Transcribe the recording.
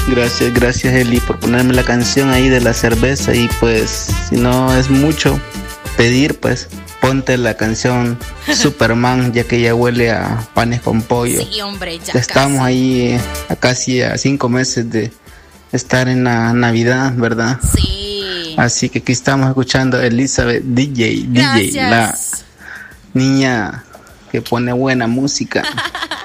Gracias Eli por ponerme la canción ahí de la cerveza y pues si no es mucho pedir pues ponte la canción Superman ya que ya huele a panes con pollo. Sí, hombre, ya estamos casi. Ahí casi a 5 meses de estar en la Navidad, ¿verdad? Sí. Así que aquí estamos escuchando a Elizabeth DJ, Gracias. la niña que pone buena música.